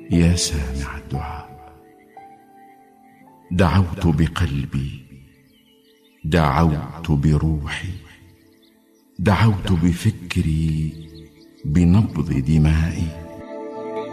يا سامع الدعاء. دعوت بقلبي، دعوت بروحي، دعوت بفكري، بنبض دمائي.